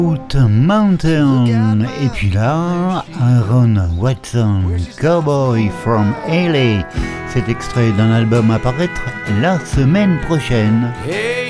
Out Mountain, et puis là, Aaron Watson, Cowboy from LA. Cet extrait d'un album à paraître la semaine prochaine. Hey,